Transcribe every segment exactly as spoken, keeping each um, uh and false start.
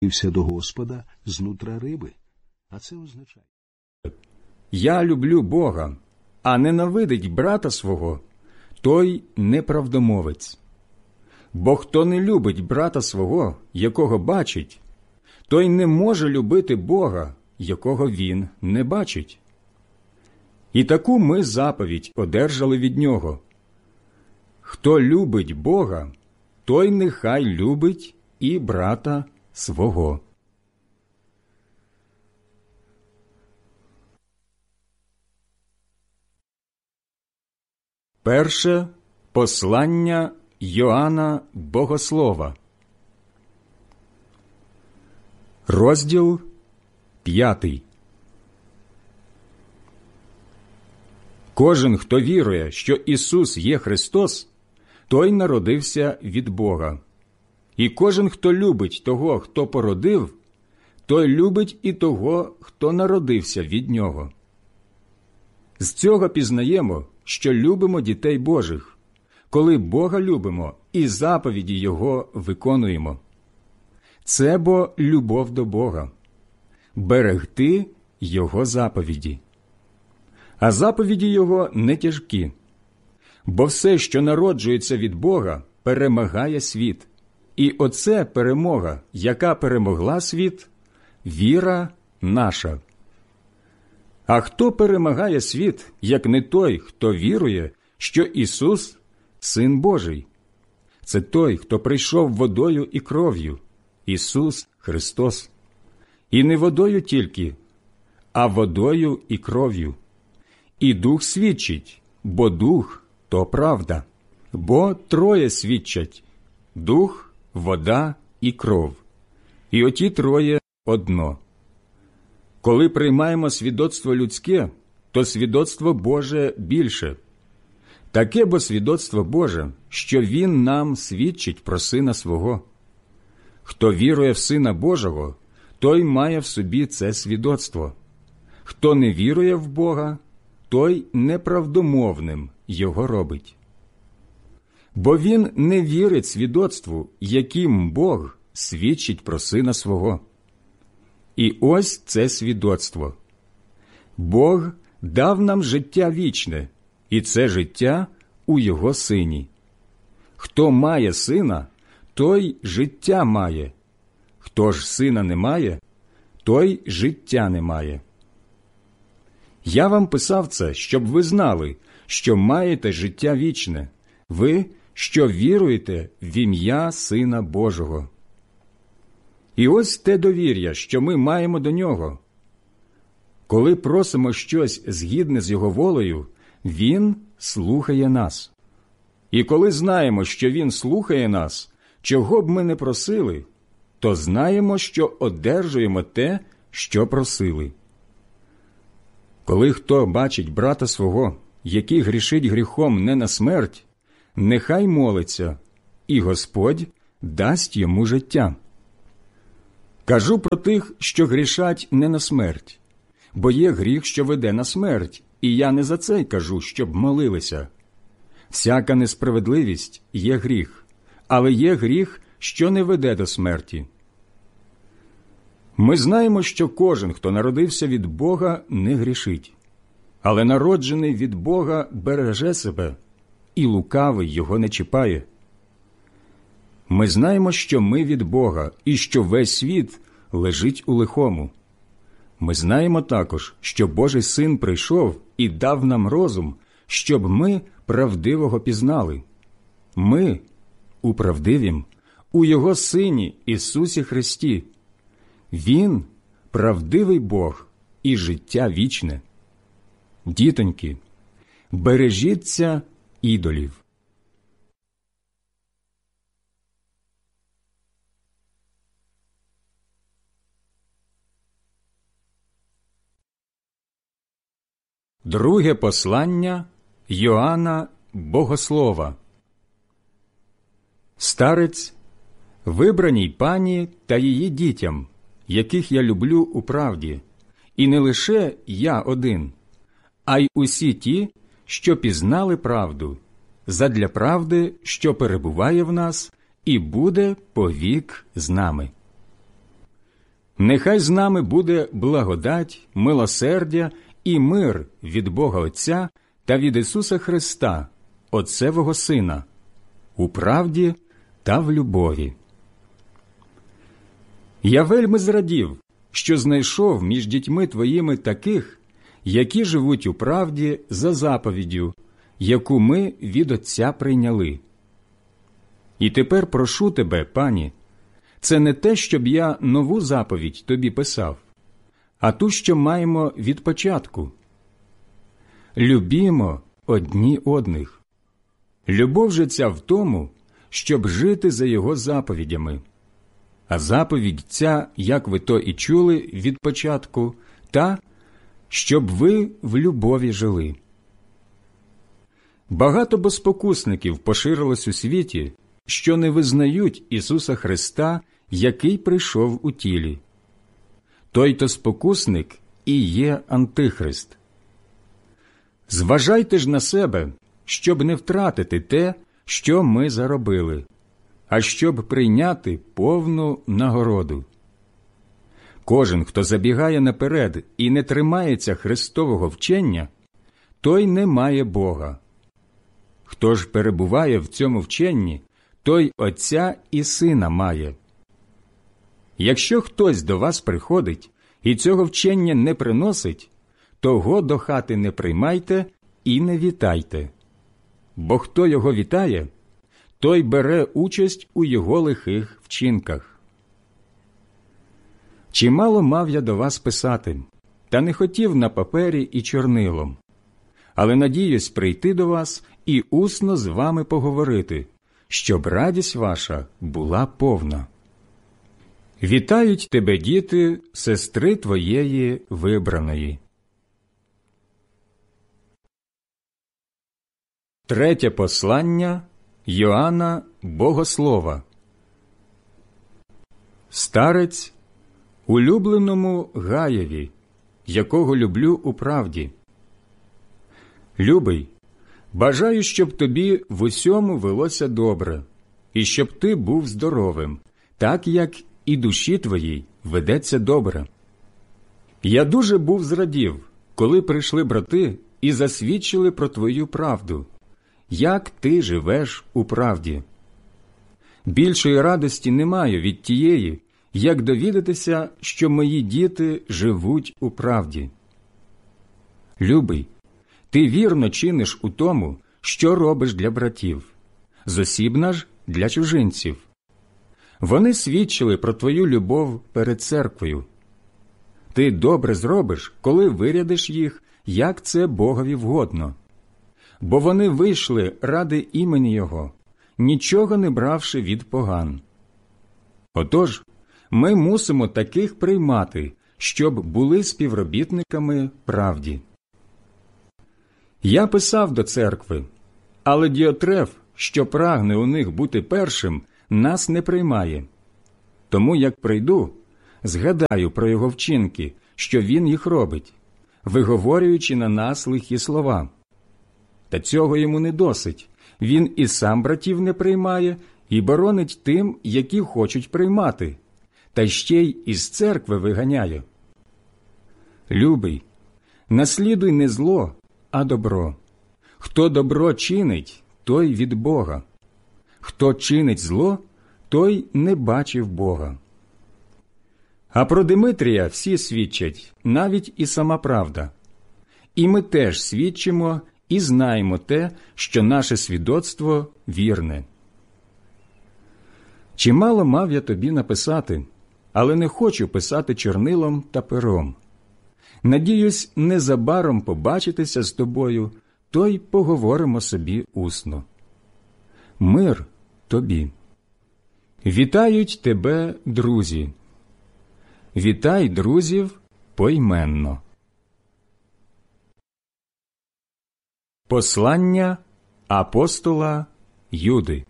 до Господа знутра риби. А це означає: «Я люблю Бога, а ненавидить брата свого, той неправдомовець. Бо хто не любить брата свого, якого бачить, той не може любити Бога, якого він не бачить. І таку ми заповідь одержали від нього: хто любить Бога, той нехай любить і брата свого». Перше послання Йоанна Богослова, розділ п'ятий. Кожен, хто вірує, що Ісус є Христос, той народився від Бога. І кожен, хто любить того, хто породив, той любить і того, хто народився від Нього. З цього пізнаємо, що любимо дітей Божих, коли Бога любимо і заповіді Його виконуємо. Це бо любов до Бога – берегти Його заповіді. А заповіді Його не тяжкі, бо все, що народжується від Бога, перемагає світ. І оце перемога, яка перемогла світ – віра наша. А хто перемагає світ, як не той, хто вірує, що Ісус – Син Божий? Це той, хто прийшов водою і кров'ю – Ісус Христос. І не водою тільки, а водою і кров'ю. І Дух свідчить, бо Дух – то правда. Бо троє свідчать – Дух, вода і кров. І оті троє – одно. Коли приймаємо свідоцтво людське, то свідоцтво Боже більше. Таке бо свідоцтво Боже, що Він нам свідчить про Сина Свого. Хто вірує в Сина Божого, той має в собі це свідоцтво. Хто не вірує в Бога, той неправдомовним його робить. Бо він не вірить свідоцтву, яким Бог свідчить про Сина Свого. І ось це свідоцтво. Бог дав нам життя вічне, і це життя у Його Сині. Хто має Сина, той життя має. Хто ж Сина не має, той життя не має. Я вам писав це, щоб ви знали, що маєте життя вічне, ви, що віруєте в ім'я Сина Божого. І ось те довір'я, що ми маємо до Нього. Коли просимо щось згідне з Його волею, Він слухає нас. І коли знаємо, що Він слухає нас, чого б ми не просили, то знаємо, що одержуємо те, що просили. Коли хто бачить брата свого, який грішить гріхом не на смерть, нехай молиться, і Господь дасть йому життя. Кажу про тих, що грішать не на смерть, бо є гріх, що веде на смерть, і я не за це й кажу, щоб молилися. Всяка несправедливість є гріх, але є гріх, що не веде до смерті. Ми знаємо, що кожен, хто народився від Бога, не грішить, але народжений від Бога береже себе, і лукавий його не чіпає. Ми знаємо, що ми від Бога, і що весь світ лежить у лихому. Ми знаємо також, що Божий Син прийшов і дав нам розум, щоб ми правдивого пізнали. Ми у правдивім, у Його Сині Ісусі Христі. Він – правдивий Бог і життя вічне. Дітоньки, бережіться ідолів. Друге послання Йоанна Богослова. Старець, вибраній пані та її дітям, яких я люблю у правді, і не лише я один, а й усі ті, що пізнали правду, задля правди, що перебуває в нас і буде повік з нами. Нехай з нами буде благодать, милосердя і мир від Бога Отця та від Ісуса Христа, Отцевого Сина, у правді та в любові. Я вельми зрадів, що знайшов між дітьми твоїми таких, які живуть у правді за заповіддю, яку ми від Отця прийняли. І тепер прошу тебе, пані, це не те, щоб я нову заповідь тобі писав, а ту, що маємо від початку. Любімо одні одних. Любов же ця в тому, щоб жити за його заповідями. А заповідь ця, як ви то і чули від початку, та, щоб ви в любові жили. Багато бо спокусників поширилось у світі, що не визнають Ісуса Христа, який прийшов у тілі. Той-то спокусник і є Антихрист. Зважайте ж на себе, щоб не втратити те, що ми заробили, а щоб прийняти повну нагороду. Кожен, хто забігає наперед і не тримається Христового вчення, той не має Бога. Хто ж перебуває в цьому вченні, той Отця і Сина має. Якщо хтось до вас приходить і цього вчення не приносить, того до хати не приймайте і не вітайте. Бо хто його вітає, той бере участь у його лихих вчинках. Чимало мав я до вас писати, та не хотів на папері і чорнилом. Але надіюсь прийти до вас і усно з вами поговорити, щоб радість ваша була повна. Вітають тебе, діти, сестри твоєї вибраної. Третє послання Йоанна Богослова. Старець улюбленому Гаєві, якого люблю у правді. Любий, бажаю, щоб тобі в усьому велося добре, і щоб ти був здоровим, так як і душі твоїй ведеться добре. Я дуже був зрадів, коли прийшли брати і засвідчили про твою правду, як ти живеш у правді. Більшої радості не маю від тієї, як довідатися, що мої діти живуть у правді. Любий, ти вірно чиниш у тому, що робиш для братів, зосібна ж для чужинців. Вони свідчили про твою любов перед церквою. Ти добре зробиш, коли вирядиш їх, як це Богові вгодно. Бо вони вийшли ради імені Його, нічого не бравши від поган. Отож, ми мусимо таких приймати, щоб були співробітниками правді. Я писав до церкви, але Діотреф, що прагне у них бути першим, нас не приймає. Тому, як прийду, згадаю про його вчинки, що він їх робить, виговорюючи на нас лихі слова. Та цього йому не досить. Він і сам братів не приймає, і боронить тим, які хочуть приймати, та ще й із церкви виганяє. Любий, наслідуй не зло, а добро. Хто добро чинить, той від Бога. Хто чинить зло, той не бачив Бога. А про Димитрія всі свідчать, навіть і сама правда. І ми теж свідчимо і знаємо те, що наше свідоцтво вірне. Чимало мав я тобі написати, але не хочу писати чорнилом та пером. Надіюсь, незабаром побачитися з тобою, то й поговоримо собі усно. Мир тобі. Вітають тебе друзі. Вітай друзів поіменно. Послання апостола Юди.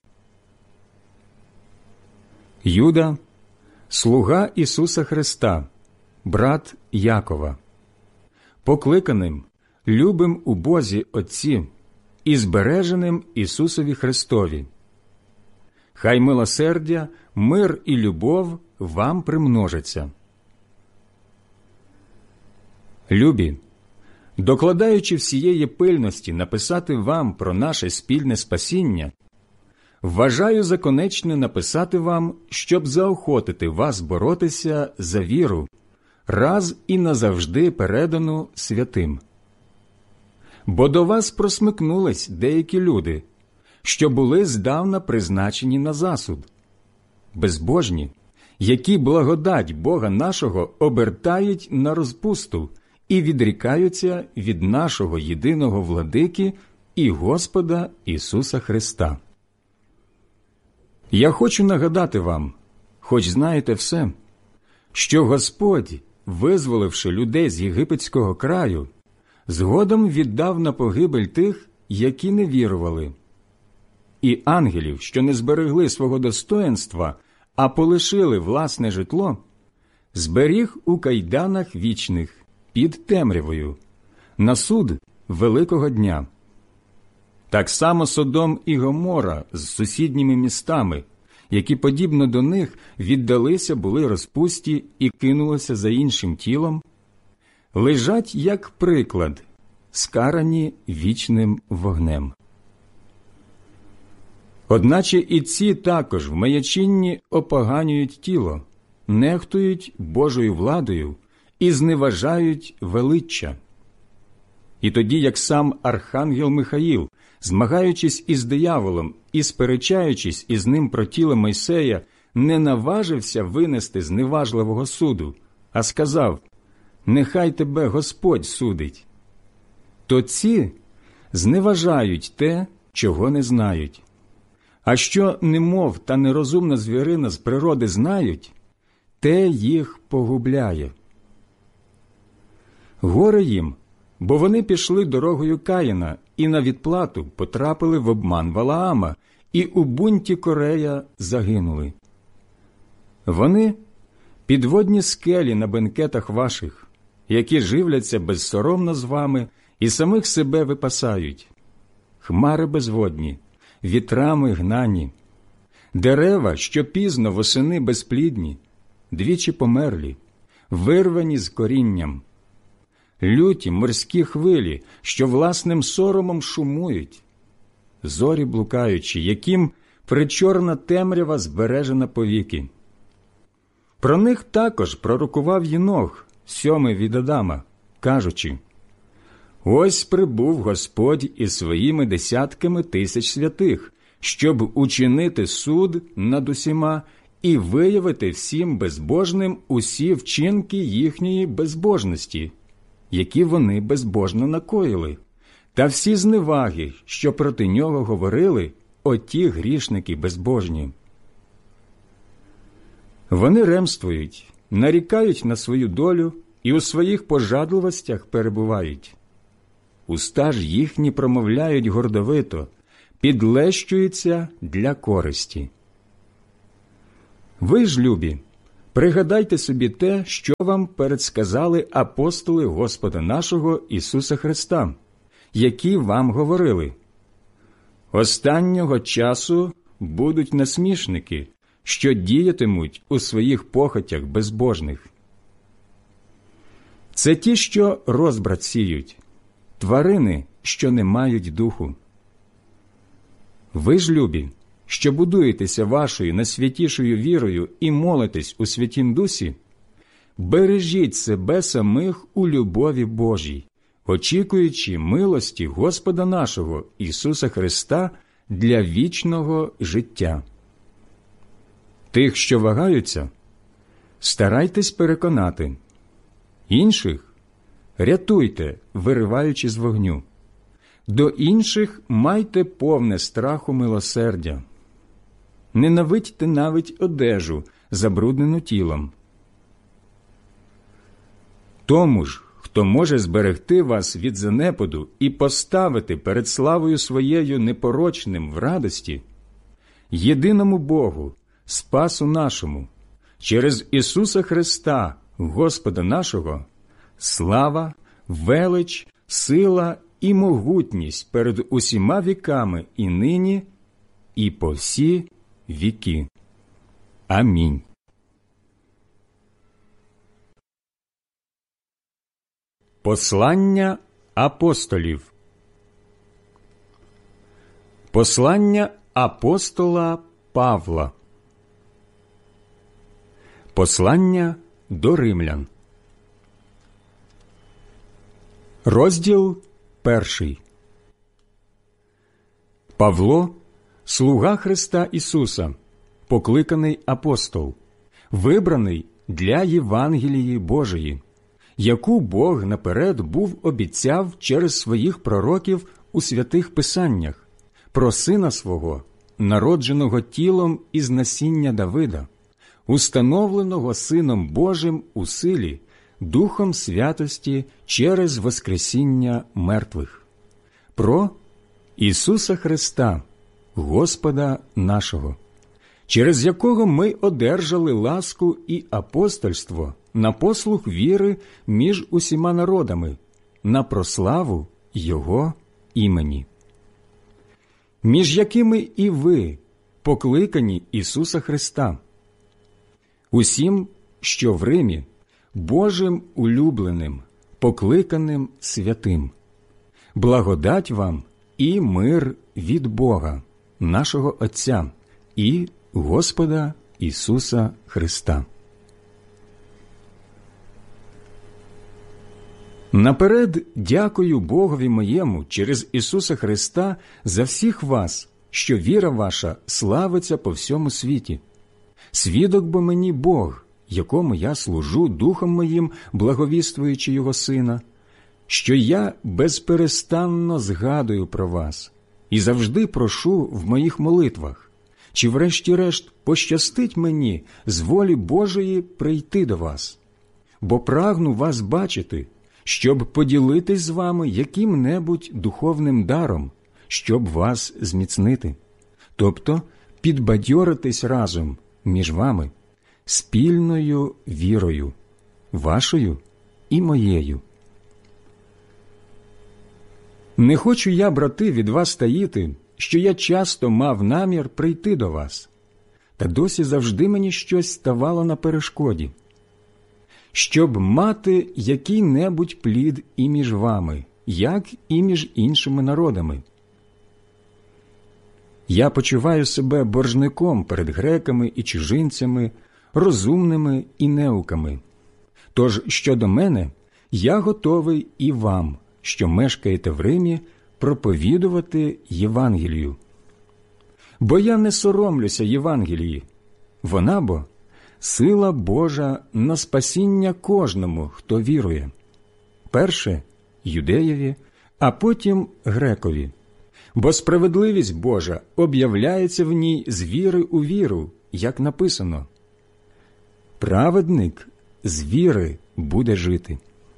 Юда, слуга Ісуса Христа, брат Якова, покликаним, любим у Бозі Отці і збереженим Ісусові Христові. Хай милосердя, мир і любов вам примножаться. Любі, докладаючи всієї пильності написати вам про наше спільне спасіння, вважаю за конечне написати вам, щоб заохотити вас боротися за віру, раз і назавжди передану святим. Бо до вас просмикнулись деякі люди, що були здавна призначені на засуд, безбожні, які благодать Бога нашого обертають на розпусту і відрікаються від нашого єдиного владики і Господа Ісуса Христа. Я хочу нагадати вам, хоч знаєте все, що Господь, визволивши людей з єгипетського краю, згодом віддав на погибель тих, які не вірували, і ангелів, що не зберегли свого достоїнства, а полишили власне житло, зберіг у кайданах вічних під темрявою, на суд великого дня. Так само Содом і Гомора з сусідніми містами, які, подібно до них, віддалися були розпусті і кинулися за іншим тілом, лежать як приклад, скарані вічним вогнем. Одначе і ці також в маячінні опоганюють тіло, нехтують Божою владою і зневажають величчя. І тоді, як сам архангел Михаїл, змагаючись із дияволом і сперечаючись із ним про тіло Мойсея, не наважився винести зневажливого суду, а сказав: «Нехай тебе Господь судить», то ці зневажають те, чого не знають. А що немов та нерозумна звірина з природи знають, те їх погубляє. Горе їм, бо вони пішли дорогою Каїна і на відплату потрапили в обман Валаама і у бунті Корея загинули. Вони – підводні скелі на бенкетах ваших, які живляться безсоромно з вами і самих себе випасають, хмари безводні, вітрами гнані, дерева, що пізно восени безплідні, двічі померлі, вирвані з корінням, люті морські хвилі, що власним соромом шумують, зорі блукаючі, яким причорна темрява збережена повіки. Про них також пророкував Єнох, сьомий від Адама, кажучи: «Ось прибув Господь із своїми десятками тисяч святих, щоб учинити суд над усіма і виявити всім безбожним усі вчинки їхньої безбожності, які вони безбожно накоїли, та всі зневаги, що проти нього говорили оті грішники безбожні». Вони ремствують, нарікають на свою долю і у своїх пожадливостях перебувають. Уста ж їхні промовляють гордовито, підлещуються для користі. Ви ж, любі, пригадайте собі те, що вам передсказали апостоли Господа нашого Ісуса Христа, які вам говорили: «Останнього часу будуть насмішники, що діятимуть у своїх похотях безбожних». Це ті, що розбрат сіють, тварини, що не мають духу. Ви ж, любі, що будуєтеся вашою найсвятішою вірою і молитесь у Святім Дусі, бережіть себе самих у любові Божій, очікуючи милості Господа нашого Ісуса Христа для вічного життя. Тих, що вагаються, старайтесь переконати, інших рятуйте, вириваючи з вогню. До інших майте повне страху милосердя. Ненавидьте навіть одежу, забруднену тілом. Тому ж, хто може зберегти вас від занепаду і поставити перед славою своєю непорочним в радості, єдиному Богу, Спасу нашому, через Ісуса Христа, Господа нашого, слава, велич, сила і могутність перед усіма віками і нині, і по всі віки. Амінь. Послання апостолів. Послання апостола Павла. Послання до римлян. Розділ перший. Павло, слуга Христа Ісуса, покликаний апостол, вибраний для Євангелії Божої, яку Бог наперед був обіцяв через своїх пророків у святих Писаннях, про Сина Свого, народженого тілом із насіння Давида, установленого Сином Божим у силі, Духом святості через воскресіння мертвих, про Ісуса Христа, Господа нашого, через якого ми одержали ласку і апостольство на послуг віри між усіма народами, на прославу Його імені, між якими і ви, покликані Ісуса Христа, усім, що в Римі, Божим улюбленим, покликаним святим. Благодать вам і мир від Бога, нашого Отця і Господа Ісуса Христа. Наперед дякую Богові моєму через Ісуса Христа за всіх вас, що віра ваша славиться по всьому світі. Свідок бо мені Бог, якому я служу Духом моїм, благовіствуючи Його Сина, що я безперестанно згадую про вас і завжди прошу в моїх молитвах, чи врешті-решт пощастить мені з волі Божої прийти до вас, бо прагну вас бачити, щоб поділитись з вами яким-небудь духовним даром, щоб вас зміцнити, тобто підбадьоритись разом між вами, спільною вірою, вашою і моєю. Не хочу я, брати, від вас таїти, що я часто мав намір прийти до вас, та досі завжди мені щось ставало на перешкоді, щоб мати який-небудь плід і між вами, як і між іншими народами. Я почуваю себе боржником перед греками і чужинцями, розумними і неуками. Тож, щодо мене, я готовий і вам, що мешкаєте в Римі, проповідувати Євангелію. Бо я не соромлюся Євангелії, вона бо сила Божа на спасіння кожному, хто вірує. Перше – юдеєві, а потім грекові. Бо справедливість Божа об'являється в ній з віри у віру, як написано: «Праведник з віри буде жити».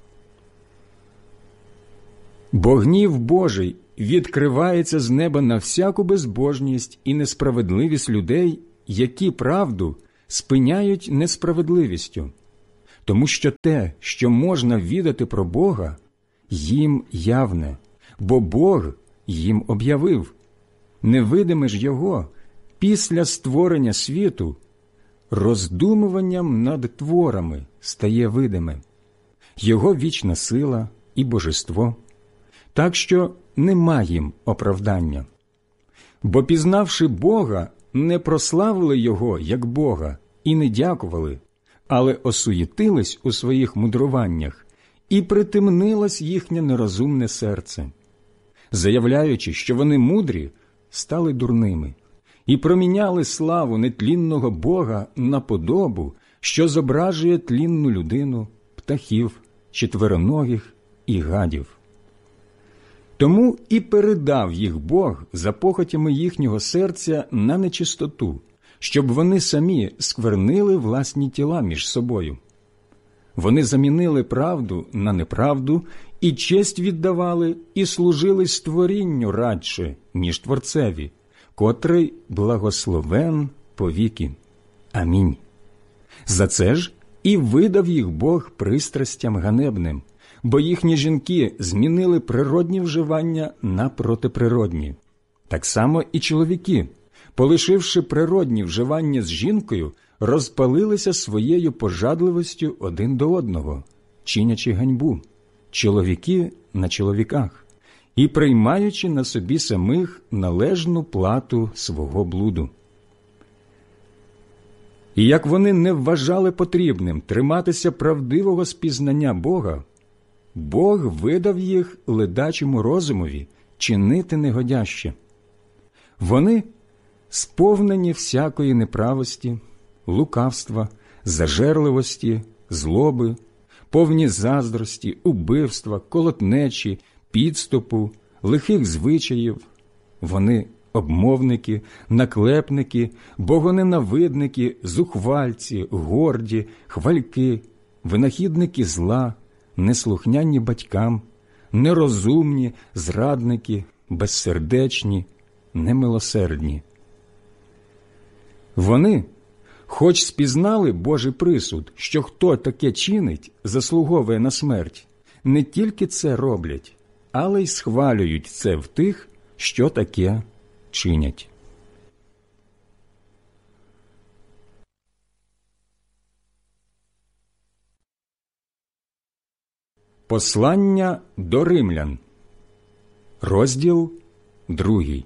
Бо гнів Божий відкривається з неба на всяку безбожність і несправедливість людей, які правду спиняють несправедливістю, тому що те, що можна відати про Бога, їм явне, бо Бог їм об'явив. Невидиме ж Його після створення світу роздумуванням над творами стає видиме, Його вічна сила і божество, так що нема їм оправдання. Бо, пізнавши Бога, не прославили Його як Бога і не дякували, але осуєтились у своїх мудруваннях, і притемнилось їхнє нерозумне серце. Заявляючи, що вони мудрі, стали дурними, і проміняли славу нетлінного Бога на подобу, що зображує тлінну людину, птахів, четвероногих і гадів. Тому і передав їх Бог за похотями їхнього серця на нечистоту, щоб вони самі сквернили власні тіла між собою. Вони замінили правду на неправду, і честь віддавали, і служили створінню радше, ніж Творцеві, котрий благословен повіки. Амінь. За це ж і видав їх Бог пристрастям ганебним, бо їхні жінки змінили природні вживання на протиприродні. Так само і чоловіки, полишивши природні вживання з жінкою, розпалилися своєю пожадливостю один до одного, чинячи ганьбу. чоловіки на чоловіках і приймаючи на собі самих належну плату свого блуду. І як вони не вважали потрібним триматися правдивого спізнання Бога, Бог видав їх ледачому розумові чинити негодяще. Вони сповнені всякої неправості, лукавства, зажерливості, злоби, повні заздрості, убивства, колотнечі, підступу, лихих звичаїв. Вони обмовники, наклепники, богоненавидники, зухвальці, горді, хвальки, винахідники зла, неслухняні батькам, нерозумні, зрадники, безсердечні, немилосердні. Вони, хоч спізнали Божий присуд, що хто таке чинить, заслуговує на смерть, не тільки це роблять, але й схвалюють це в тих, що таке чинять. Послання до римлян, розділ другий.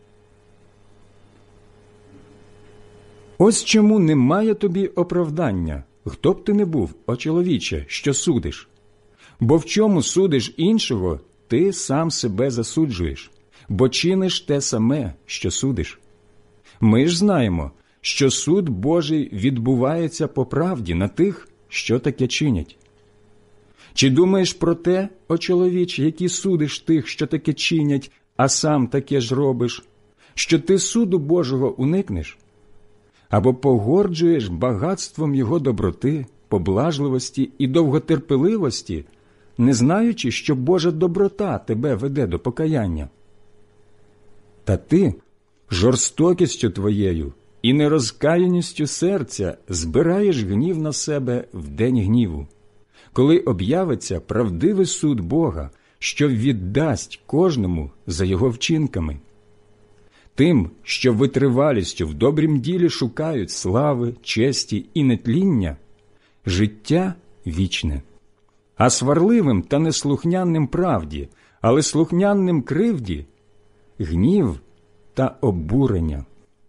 Ось чому немає тобі оправдання, хто б ти не був, о чоловіче, що судиш. Бо в чому судиш іншого, ти сам себе засуджуєш, бо чиниш те саме, що судиш. Ми ж знаємо, що суд Божий відбувається по правді на тих, що таке чинять. Чи думаєш про те, о чоловіче, який судиш тих, що таке чинять, а сам таке ж робиш, що ти суду Божого уникнеш? Або погорджуєш багатством Його доброти, поблажливості і довготерпеливості, не знаючи, що Божа доброта тебе веде до покаяння? Та ти жорстокістю твоєю і нерозкаяністю серця збираєш гнів на себе в день гніву, коли об'явиться правдивий суд Бога, що віддасть кожному за його вчинками. Тим, що витривалістю в добрім ділі шукають слави, честі і нетління, життя вічне, а сварливим та неслухняним правді, але слухняним кривді – гнів та обурення.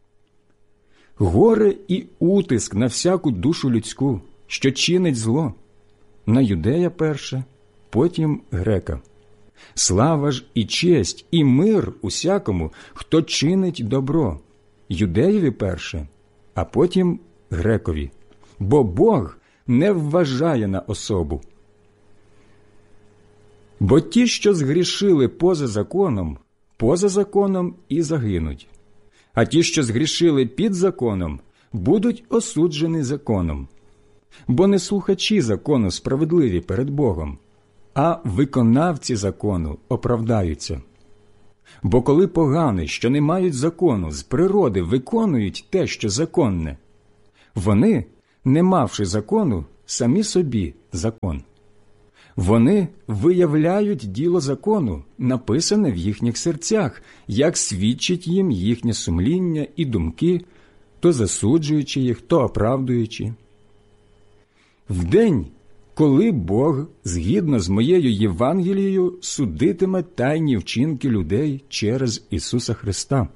Горе і утиск на всяку душу людську, що чинить зло, на юдея перше, потім грека. Слава ж і честь, і мир усякому, хто чинить добро, юдеєві перше, а потім грекові, бо Бог не вважає на особу. Бо ті, що згрішили поза законом, поза законом і загинуть, а ті, що згрішили під законом, будуть осуджені законом. Бо не слухачі закону справедливі перед Богом, а виконавці закону оправдаються. Бо коли погані, що не мають закону, з природи виконують те, що законне, вони, не мавши закону, самі собі закон. Вони виявляють діло закону, написане в їхніх серцях, як свідчить їм їхнє сумління і думки, то засуджуючи їх, то оправдуючи. В день, коли Бог, згідно з моєю Євангелією, судитиме тайні вчинки людей через Ісуса Христа.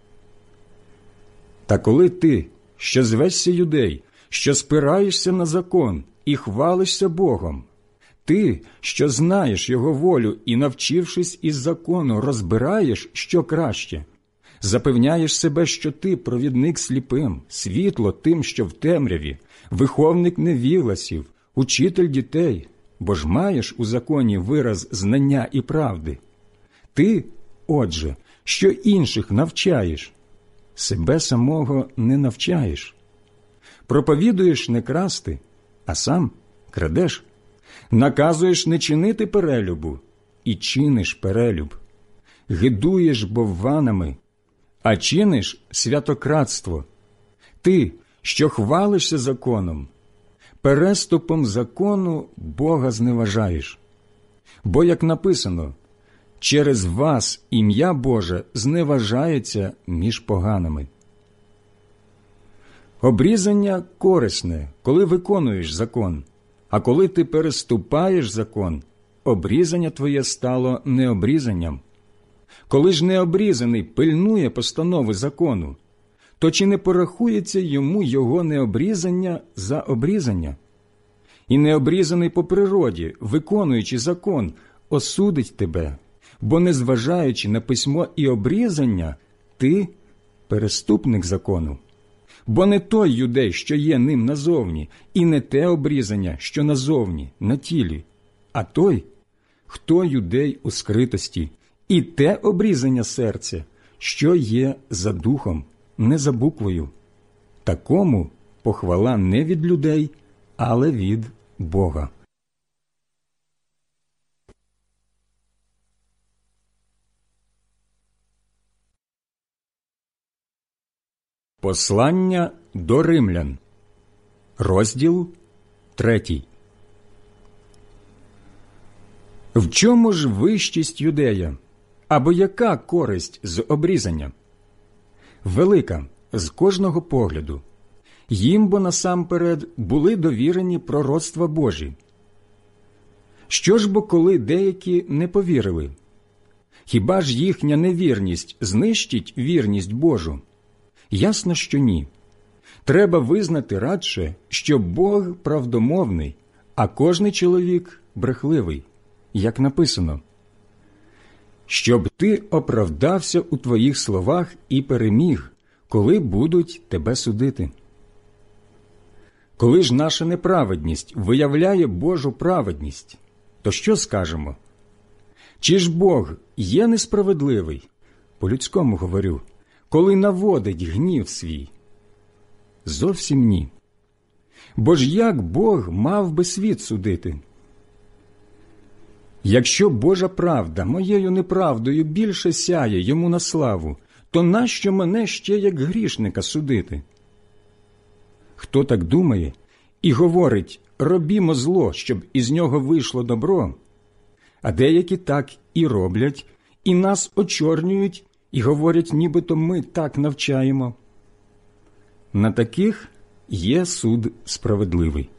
Та коли ти, що звешся юдей, що спираєшся на закон і хвалишся Богом, ти, що знаєш Його волю і, навчившись із закону, розбираєш, що краще, запевняєш себе, що ти провідник сліпим, світло тим, що в темряві, виховник невігласів, учитель дітей, бо ж маєш у законі вираз знання і правди. Ти, отже, що інших навчаєш, себе самого не навчаєш. Проповідуєш не красти, а сам крадеш. Наказуєш не чинити перелюбу, і чиниш перелюб. Гидуєш бовванами, а чиниш святократство. Ти, що хвалишся законом, переступом закону Бога зневажаєш. Бо, як написано, через вас ім'я Боже зневажається між поганими. Обрізання корисне, коли виконуєш закон, а коли ти переступаєш закон, обрізання твоє стало необрізанням. Коли ж необрізаний пильнує постанови закону, то чи не порахується йому його необрізання за обрізання? І необрізаний по природі, виконуючи закон, осудить тебе, бо, незважаючи на письмо і обрізання, ти – переступник закону. Бо не той юдей, що є ним назовні, і не те обрізання, що назовні, на тілі, а той, хто юдей у скритості, і те обрізання серця, що є за духом, не за буквою. Такому похвала не від людей, але від Бога. Послання до римлян. Розділ третій. В чому ж вищість юдея? Або яка користь з обрізання? Велика, з кожного погляду. Їм бо насамперед були довірені пророцтва Божі. Що ж бо коли деякі не повірили? Хіба ж їхня невірність знищить вірність Божу? Ясно, що ні. Треба визнати радше, що Бог правдомовний, а кожний чоловік брехливий, як написано. Щоб ти оправдався у твоїх словах і переміг, коли будуть тебе судити. Коли ж наша неправедність виявляє Божу праведність, то що скажемо? Чи ж Бог є несправедливий, по-людському говорю, коли наводить гнів свій? Зовсім ні. Бо ж як Бог мав би світ судити? Якщо Божа правда моєю неправдою більше сяє йому на славу, то нащо мене ще як грішника судити? Хто так думає і говорить, робімо зло, щоб із нього вийшло добро, а деякі так і роблять, і нас очорнюють, і говорять, нібито ми так навчаємо. На таких є суд справедливий.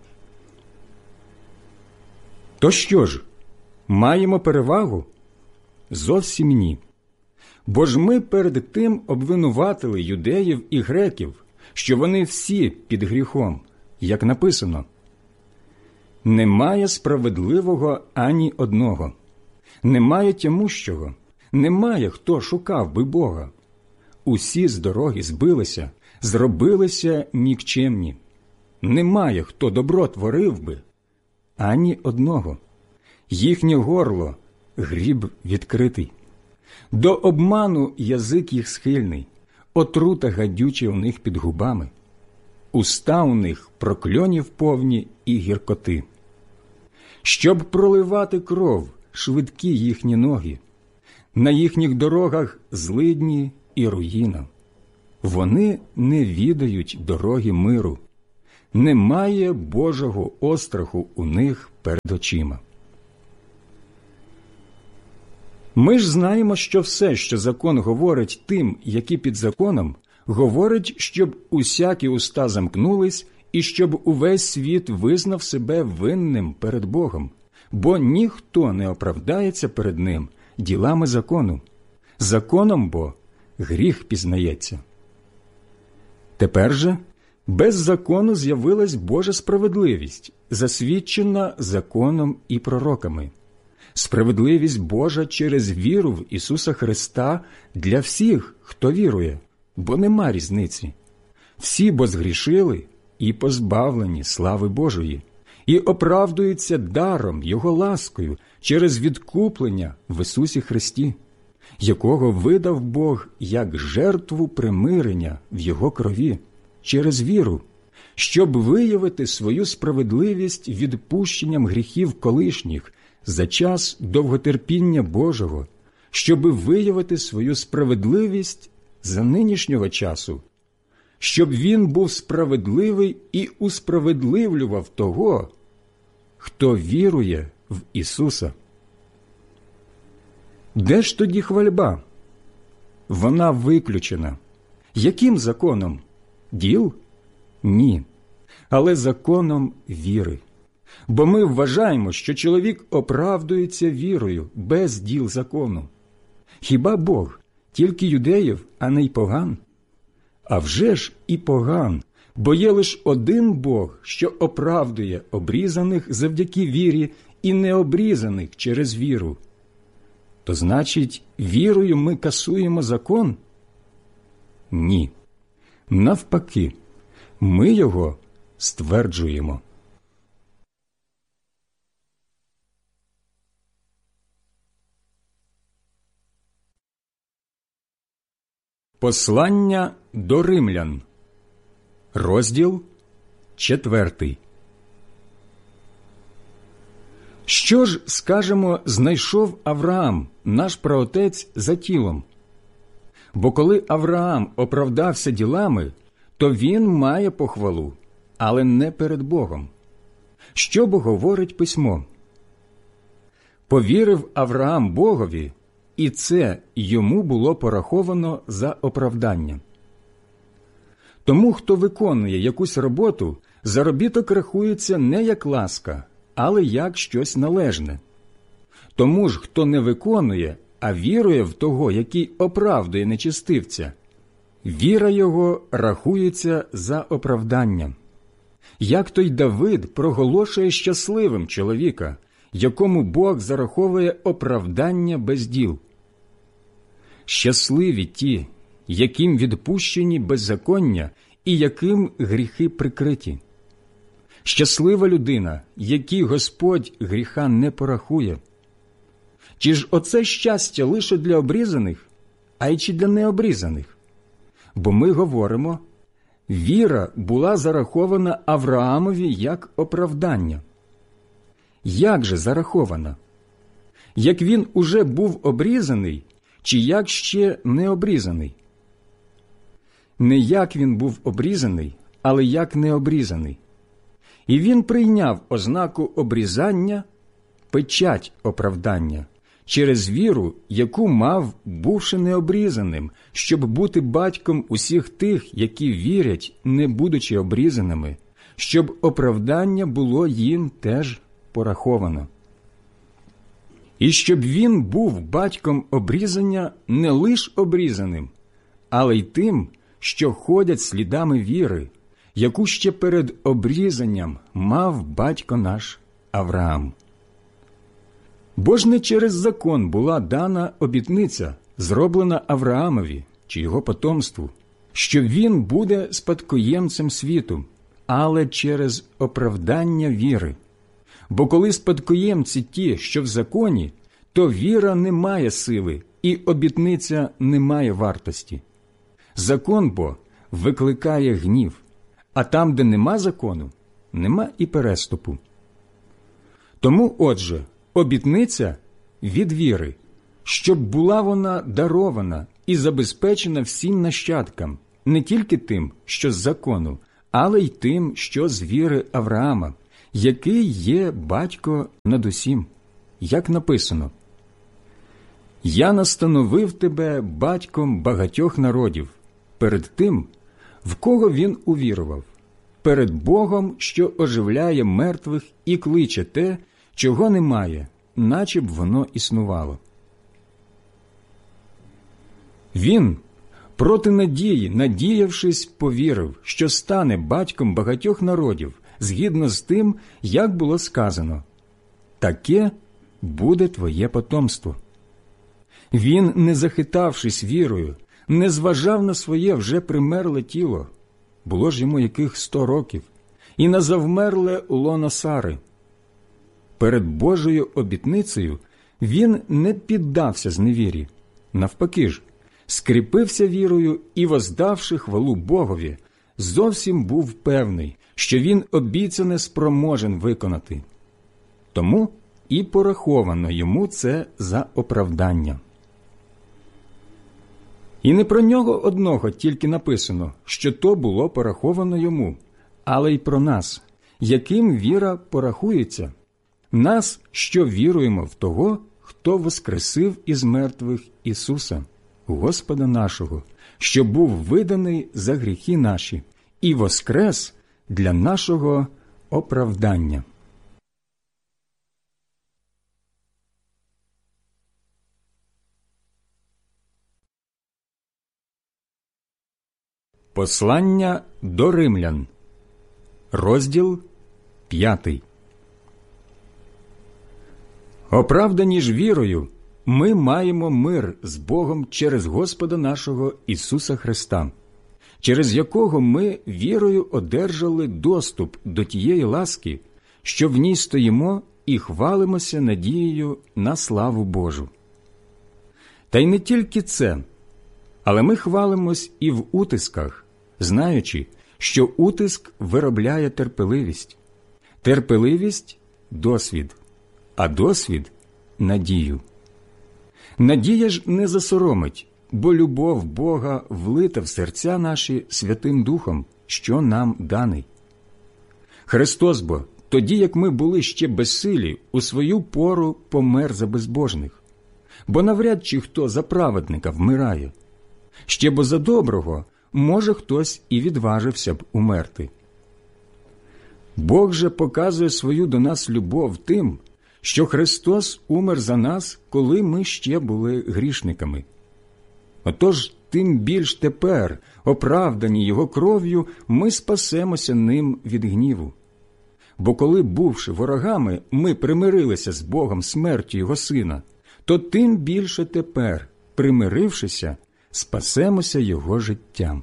То що ж, маємо перевагу? Зовсім ні. Бо ж ми перед тим обвинуватили юдеїв і греків, що вони всі під гріхом, як написано. Немає справедливого ані одного, немає тямущого, немає, хто шукав би Бога. Усі з дороги збилися, зробилися нікчемні. Немає, хто добро творив би, ані одного. Їхнє горло – гріб відкритий. До обману язик їх схильний, отрута гадюча у них під губами. Уста у них прокльонів повні і гіркоти. Щоб проливати кров, швидкі їхні ноги. На їхніх дорогах злидні і руїна. Вони не відають дороги миру. Немає Божого остраху у них перед очима. Ми ж знаємо, що все, що закон говорить тим, які під законом, говорить, щоб усякі уста замкнулись і щоб увесь світ визнав себе винним перед Богом, бо ніхто не оправдається перед ним ділами закону. Законом бо гріх пізнається. Тепер же без закону з'явилась Божа справедливість, засвідчена законом і пророками. Справедливість Божа через віру в Ісуса Христа для всіх, хто вірує, бо нема різниці. Всі бо згрішили і позбавлені слави Божої, і оправдуються даром Його ласкою через відкуплення в Ісусі Христі, якого видав Бог як жертву примирення в Його крові, через віру, щоб виявити свою справедливість відпущенням гріхів колишніх за час довготерпіння Божого, щоби виявити свою справедливість за нинішнього часу, щоб він був справедливий і усправедливлював того, хто вірує в Ісуса. Де ж тоді хвальба? Вона виключена. Яким законом? Діл? Ні. Але законом віри. Бо ми вважаємо, що чоловік оправдується вірою без діл закону. Хіба Бог тільки юдеїв, а не й поган? А вже ж і поган, бо є лиш один Бог, що оправдує обрізаних завдяки вірі і необрізаних через віру. То значить, вірою ми касуємо закон? Ні. Навпаки, ми його стверджуємо. Послання до римлян. Розділ четвертий. Що ж, скажемо, знайшов Авраам, наш праотець, за тілом? Бо коли Авраам оправдався ділами, то він має похвалу, але не перед Богом. Що бо говорить письмо? Повірив Авраам Богові, і це йому було пораховано за оправдання. Тому, хто виконує якусь роботу, заробіток рахується не як ласка, але як щось належне. Тому ж, хто не виконує, а вірує в того, який оправдує нечестивця, віра його рахується за оправданням. Як той Давид проголошує щасливим чоловіка, якому Бог зараховує оправдання без діл. Щасливі ті, яким відпущені беззаконня і яким гріхи прикриті. Щаслива людина, якій Господь гріха не порахує. Чи ж оце щастя лише для обрізаних, а й чи для необрізаних? Бо ми говоримо, віра була зарахована Авраамові як оправдання. Як же зарахована? Як він уже був обрізаний, чи як ще не обрізаний? Не як він був обрізаний, але як не обрізаний. І він прийняв ознаку обрізання, печать оправдання, через віру, яку мав, бувши необрізаним, щоб бути батьком усіх тих, які вірять, не будучи обрізаними, щоб оправдання було їм теж пораховано. І щоб він був батьком обрізання не лиш обрізаним, але й тим, що ходять слідами віри, яку ще перед обрізанням мав батько наш Авраам. Бо ж не через закон була дана обітниця, зроблена Авраамові чи його потомству, що він буде спадкоємцем світу, але через оправдання віри. Бо коли спадкоємці ті, що в законі, то віра не має сили, і обітниця не має вартості. Закон бо викликає гнів, а там, де нема закону, нема і переступу. Тому, отже, обітниця від віри, щоб була вона дарована і забезпечена всім нащадкам, не тільки тим, що з закону, але й тим, що з віри Авраама, який є батько над усім, як написано: «Я настановив тебе батьком багатьох народів, перед тим, в кого він увірував, перед Богом, що оживляє мертвих і кличе те, чого немає, наче б воно існувало». Він, проти надії, надіявшись, повірив, що стане батьком багатьох народів, згідно з тим, як було сказано: «Таке буде твоє потомство». Він, не захитавшись вірою, не зважав на своє вже примерле тіло, було ж йому яких сто років, і на завмерле лоно Сари. Перед Божою обітницею він не піддався зневірі, навпаки ж, скріпився вірою і, воздавши хвалу Богові, зовсім був певний, що він обіцяне спроможен виконати. Тому і пораховано йому це за оправдання. І не про нього одного тільки написано, що то було пораховано йому, але й про нас, яким віра порахується, нас, що віруємо в того, хто воскресив із мертвих Ісуса, Господа нашого, що був виданий за гріхи наші і воскрес для нашого оправдання. Послання до римлян, розділ п'ятий. Оправдані ж вірою, ми маємо мир з Богом через Господа нашого Ісуса Христа, через якого ми вірою одержали доступ до тієї ласки, що в ній стоїмо і хвалимося надією на славу Божу. Та й не тільки це, але ми хвалимось і в утисках, знаючи, що утиск виробляє терпеливість, терпеливість – досвід, а досвід – надію. Надія ж не засоромить, бо любов Бога влита в серця наші Святим Духом, що нам даний. Христос бо, тоді як ми були ще безсилі, у свою пору помер за безбожних. Бо навряд чи хто за праведника вмирає. Ще бо за доброго може хтось і відважився б умерти. Бог же показує свою до нас любов тим, що Христос умер за нас, коли ми ще були грішниками. Отож, тим більш тепер, оправдані Його кров'ю, ми спасемося ним від гніву. Бо коли, бувши ворогами, ми примирилися з Богом смертю Його Сина, то тим більше тепер, примирившися, спасемося Його життям.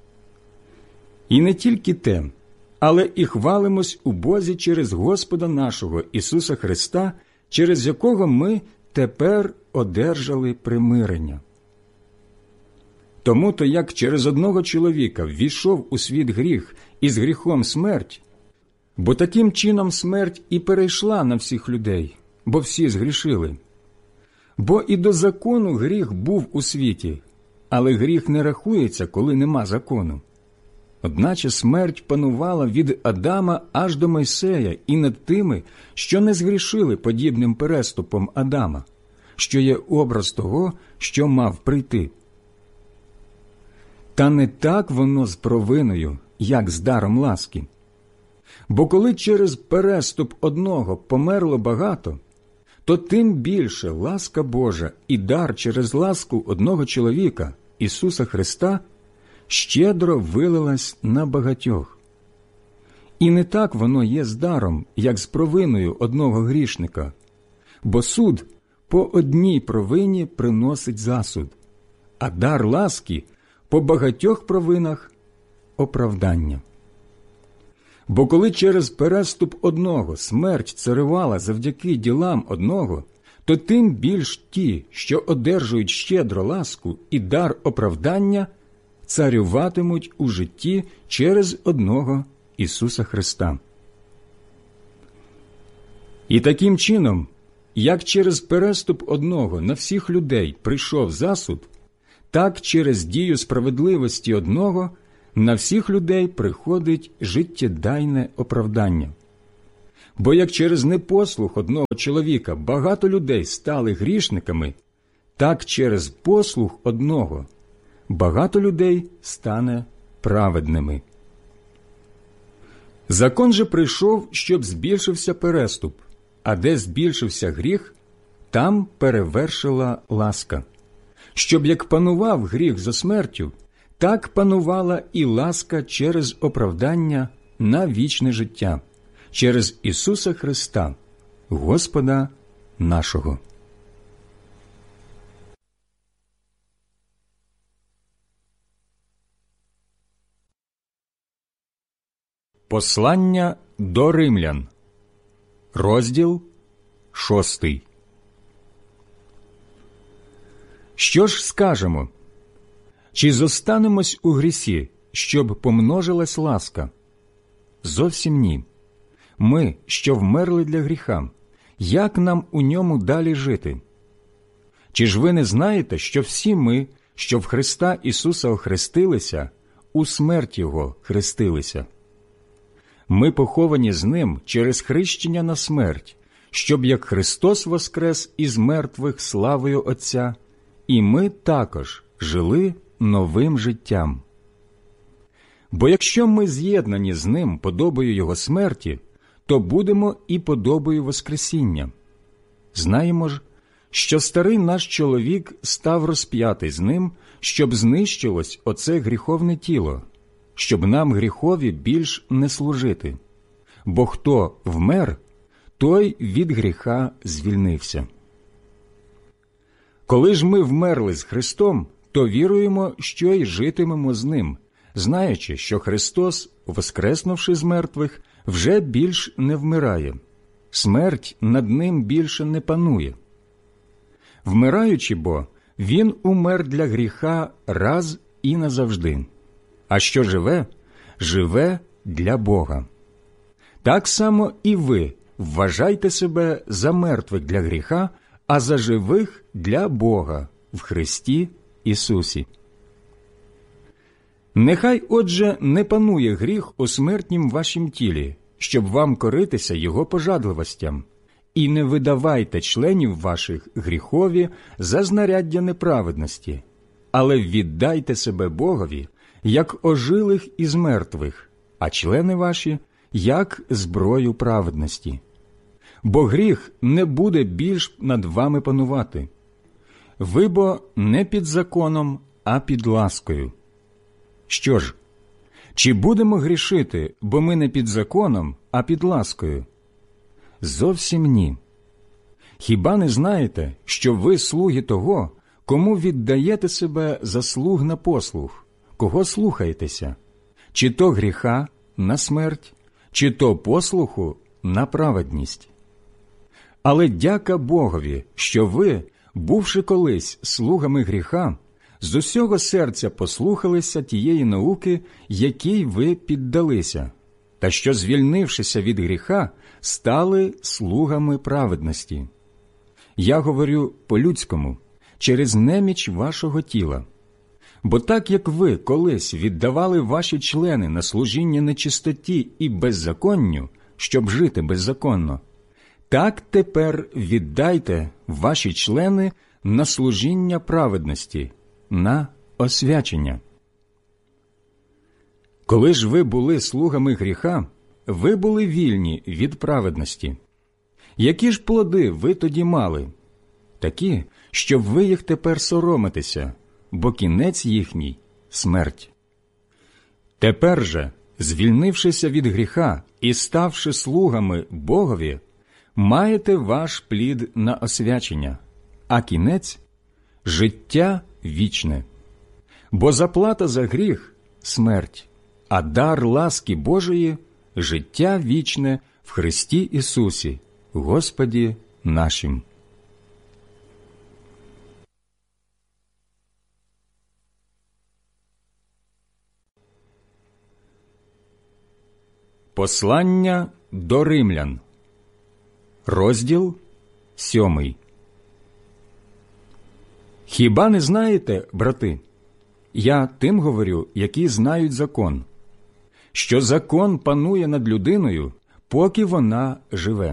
І не тільки те, але і хвалимось у Бозі через Господа нашого Ісуса Христа, через якого ми тепер одержали примирення. Тому-то, як через одного чоловіка ввійшов у світ гріх і з гріхом смерть, бо таким чином смерть і перейшла на всіх людей, бо всі згрішили. Бо і до закону гріх був у світі, але гріх не рахується, коли нема закону. Одначе смерть панувала від Адама аж до Мойсея і над тими, що не згрішили подібним переступом Адама, що є образ того, що мав прийти. Та не так воно з провиною, як з даром ласки. Бо коли через переступ одного померло багато, то тим більше ласка Божа і дар через ласку одного чоловіка, Ісуса Христа, щедро вилилась на багатьох. І не так воно є з даром, як з провиною одного грішника, бо суд по одній провині приносить засуд, а дар ласки по багатьох провинах – оправдання. Бо коли через переступ одного смерть царювала завдяки ділам одного, то тим більш ті, що одержують щедро ласку і дар оправдання, царюватимуть у житті через одного Ісуса Христа. І таким чином, як через переступ одного на всіх людей прийшов засуд, так через дію справедливості одного на всіх людей приходить життєдайне оправдання. Бо як через непослух одного чоловіка багато людей стали грішниками, так через послух одного багато людей стане праведними. Закон же прийшов, щоб збільшився переступ, а де збільшився гріх, там перевершила ласка. Щоб як панував гріх за смертю, так панувала і ласка через оправдання на вічне життя, через Ісуса Христа, Господа нашого. Послання до римлян, розділ шостий. Що ж скажемо? Чи зостанемось у грісі, щоб помножилась ласка? Зовсім ні. Ми, що вмерли для гріха, як нам у ньому далі жити? Чи ж ви не знаєте, що всі ми, що в Христа Ісуса охрестилися, у смерть Його хрестилися? Ми поховані з Ним через хрещення на смерть, щоб як Христос воскрес із мертвих славою Отця, і ми також жили новим життям. Бо якщо ми з'єднані з Ним подобою Його смерті, то будемо і подобою воскресіння. Знаємо ж, що старий наш чоловік став розп'ятий з Ним, щоб знищилось оце гріховне тіло, щоб нам гріхові більш не служити. Бо хто вмер, той від гріха звільнився. Коли ж ми вмерли з Христом, то віруємо, що й житимемо з Ним, знаючи, що Христос, воскреснувши з мертвих, вже більш не вмирає. Смерть над Ним більше не панує. Вмираючи бо, Він умер для гріха раз і назавжди. А що живе, живе для Бога. Так само і ви вважайте себе за мертвих для гріха, а за живих для Бога в Христі Ісусі. Нехай, отже, не панує гріх у смертнім вашім тілі, щоб вам коритися його пожадливостям, і не видавайте членів ваших гріхові за знаряддя неправедності, але віддайте себе Богові, як ожилих із мертвих, а члени ваші – як зброю праведності. Бо гріх не буде більш над вами панувати. Ви бо не під законом, а під ласкою. Що ж, чи будемо грішити, бо ми не під законом, а під ласкою? Зовсім ні. Хіба не знаєте, що ви слуги того, кому віддаєте себе за слуг на послуг, кого слухаєтеся? Чи то гріха на смерть, чи то послуху на праведність? Але дяка Богові, що ви, бувши колись слугами гріха, з усього серця послухалися тієї науки, якій ви піддалися, та що, звільнившися від гріха, стали слугами праведності. Я говорю по-людському, через неміч вашого тіла. Бо так, як ви колись віддавали ваші члени на служіння нечистоті і беззаконню, щоб жити беззаконно, так тепер віддайте ваші члени на служіння праведності, на освячення. Коли ж ви були слугами гріха, ви були вільні від праведності. Які ж плоди ви тоді мали? Такі, щоб ви їх тепер соромитеся, бо кінець їхній – смерть. Тепер же, звільнившися від гріха і ставши слугами Богові, маєте ваш плід на освячення, а кінець – життя вічне. Бо заплата за гріх – смерть, а дар ласки Божої – життя вічне в Христі Ісусі, Господі нашим. Послання до римлян. Розділ сьомий. Хіба не знаєте, брати, я тим говорю, які знають закон, що закон панує над людиною, поки вона живе.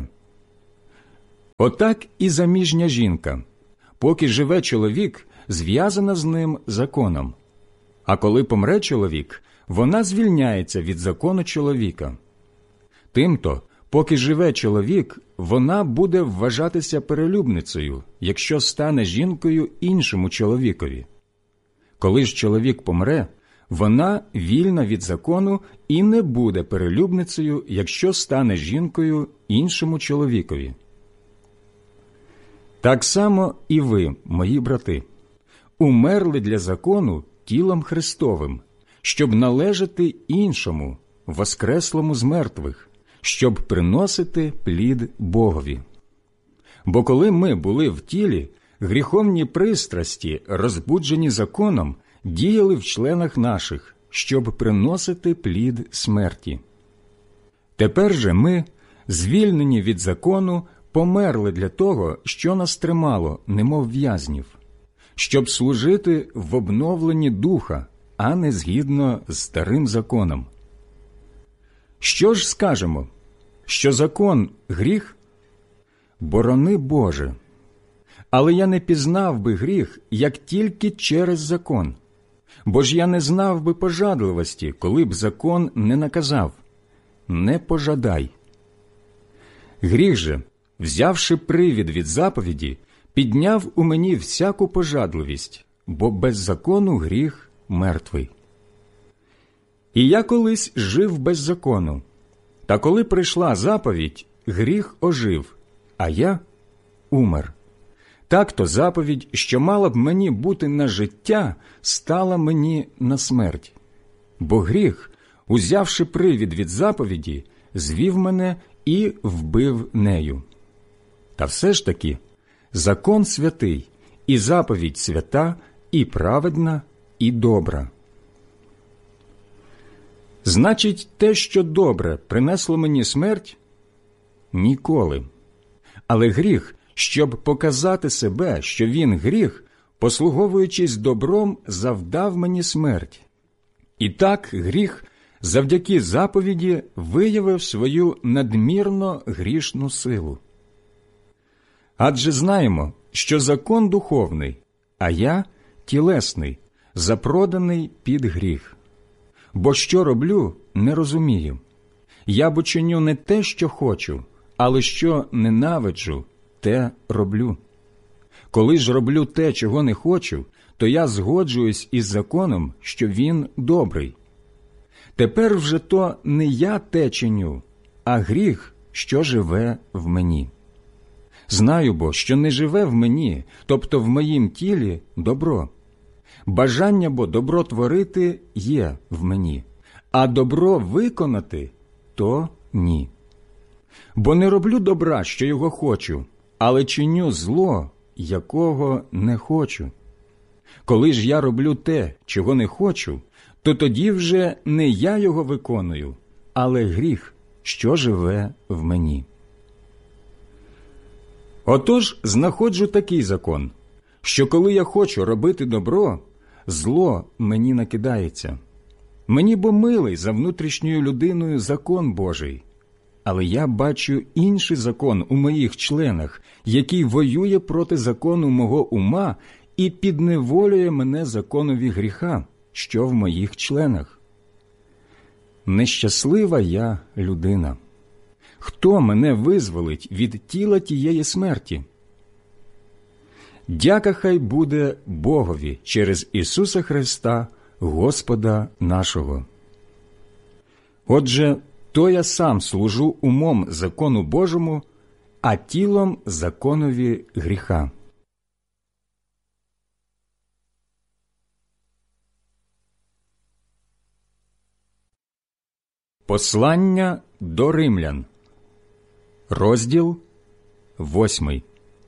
Отак і заміжня жінка, поки живе чоловік, зв'язана з ним законом. А коли помре чоловік, вона звільняється від закону чоловіка. Тимто, поки живе чоловік, вона буде вважатися перелюбницею, якщо стане жінкою іншому чоловікові. Коли ж чоловік помре, вона вільна від закону і не буде перелюбницею, якщо стане жінкою іншому чоловікові. Так само і ви, мої брати, умерли для закону тілом Христовим, щоб належати іншому, воскреслому з мертвих, щоб приносити плід Богові. Бо коли ми були в тілі, гріховні пристрасті, розбуджені законом, діяли в членах наших, щоб приносити плід смерті. Тепер же ми, звільнені від закону, померли для того, що нас тримало, немов в'язнів, щоб служити в обновленні духа, а не згідно з старим законом. Що ж скажемо? Що закон – гріх? Борони Боже! Але я не пізнав би гріх, як тільки через закон. Бо ж я не знав би пожадливості, коли б закон не наказав – не пожадай. Гріх же, взявши привід від заповіді, підняв у мені всяку пожадливість, бо без закону гріх мертвий. І я колись жив без закону, та коли прийшла заповідь, гріх ожив, а я умер. Так-то заповідь, що мала б мені бути на життя, стала мені на смерть. Бо гріх, узявши привід від заповіді, звів мене і вбив нею. Та все ж таки, закон святий, і заповідь свята, і праведна, і добра. Значить, те, що добре, принесло мені смерть? Ніколи. Але гріх, щоб показати себе, що він гріх, послуговуючись добром, завдав мені смерть. І так гріх, завдяки заповіді, виявив свою надмірно грішну силу. Адже знаємо, що закон духовний, а я тілесний, запроданий під гріх. Бо що роблю, не розумію. Я бо чиню не те, що хочу, але що ненавиджу, те роблю. Коли ж роблю те, чого не хочу, то я згоджуюсь із законом, що він добрий. Тепер вже то не я те чиню, а гріх, що живе в мені. Знаю бо, що не живе в мені, тобто в моїм тілі, добро. Бажання бо добро творити є в мені, а добро виконати – то ні. Бо не роблю добра, що його хочу, але чиню зло, якого не хочу. Коли ж я роблю те, чого не хочу, то тоді вже не я його виконую, але гріх, що живе в мені. Отож, знаходжу такий закон, що коли я хочу робити добро, зло мені накидається. Мені бо милий за внутрішньою людиною закон Божий, але я бачу інший закон у моїх членах, який воює проти закону мого ума і підневолює мене законові гріха, що в моїх членах. Нещаслива я людина. Хто мене визволить від тіла тієї смерті? Дяка хай буде Богові через Ісуса Христа, Господа нашого. Отже, то я сам служу умом закону Божому, а тілом законові гріха. Послання до римлян. Розділ восьмий.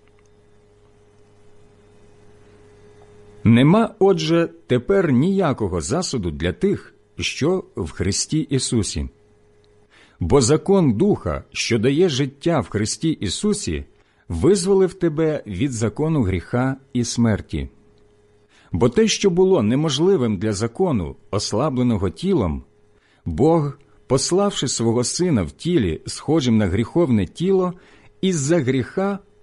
Нема, отже, тепер ніякого засуду для тих, що в Христі Ісусі. Бо закон Духа, що дає життя в Христі Ісусі, визволив тебе від закону гріха і смерті. Бо те, що було неможливим для закону, ослабленого тілом, Бог, пославши свого Сина в тілі, схожим на гріховне тіло, із-за гріха